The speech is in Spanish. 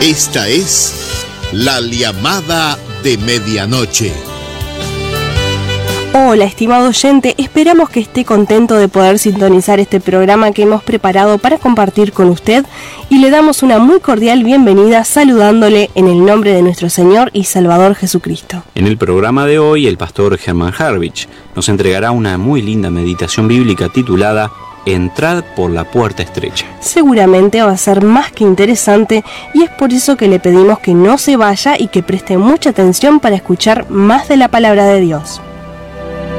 Esta es La Llamada de Medianoche. Hola, estimado oyente, esperamos que esté contento de poder sintonizar este programa que hemos preparado para compartir con usted y le damos una muy cordial bienvenida saludándole en el nombre de nuestro Señor y Salvador Jesucristo. En el programa de hoy, el pastor Germán Harvich nos entregará una muy linda meditación bíblica titulada Entrad por la puerta estrecha. Seguramente va a ser más que interesante y es por eso que le pedimos que no se vaya y que preste mucha atención para escuchar más de la palabra de Dios.